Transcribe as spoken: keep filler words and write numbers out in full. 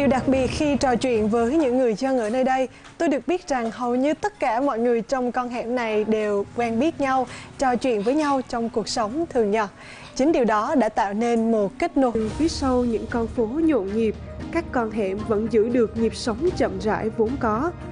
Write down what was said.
Điều đặc biệt khi trò chuyện với những người dân ở nơi đây, tôi được biết rằng hầu như tất cả mọi người trong con hẻm này đều quen biết nhau, trò chuyện với nhau trong cuộc sống thường nhật. Chính điều đó đã tạo nên một kết nối. Phía sau những con phố nhộn nhịp, các con hẻm vẫn giữ được nhịp sống chậm rãi vốn có.